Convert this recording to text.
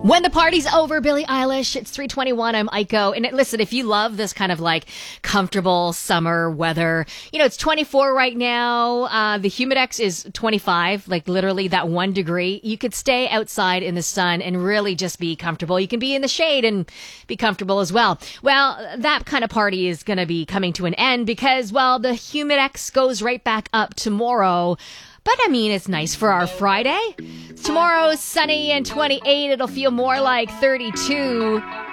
When the party's over, Billie Eilish. It's 3:21. I'm Aiko. And listen, if you love this kind of like comfortable summer weather, it's 24 right now. The Humidex is 25, like literally that 1 degree. You could stay outside in the sun and really just be comfortable. You can be in the shade and be comfortable as well. Well, that kind of party is going to be coming to an end because, well, the Humidex goes right back up tomorrow. But I mean, it's nice for our Friday. Tomorrow's sunny and 28. It'll feel more like 32.